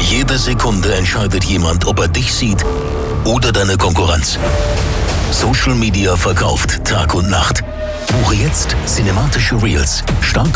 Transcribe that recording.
Jede Sekunde entscheidet jemand, ob er dich sieht oder deine Konkurrenz. Social Media verkauft Tag und Nacht. Buche jetzt cinematische Reels. Stark